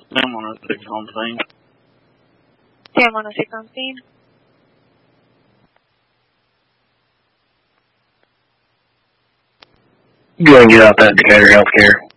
Sam 106 on scene. Sam 106 on scene. Go and get out that Decatur Healthcare.